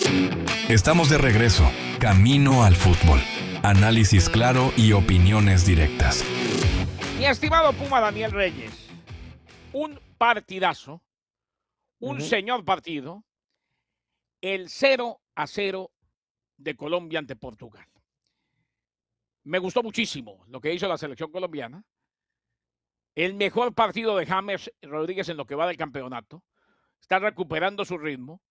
Estamos de regreso, camino al fútbol. Análisis claro y opiniones directas. Mi estimado Puma Daniel Reyes, un partidazo, un señor partido, el 0-0 de Colombia ante Portugal. Me gustó muchísimo lo que hizo la selección colombiana. El mejor partido de James Rodríguez en lo que va del campeonato. Está recuperando su ritmo.